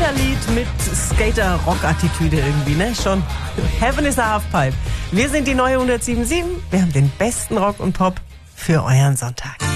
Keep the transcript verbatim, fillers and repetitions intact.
Skaterlied mit Skater-Rock-Attitüde irgendwie, ne? Schon. Heaven is a Halfpipe. Wir sind die neue hundertsieben Komma sieben. Wir haben den besten Rock und Pop für euren Sonntag.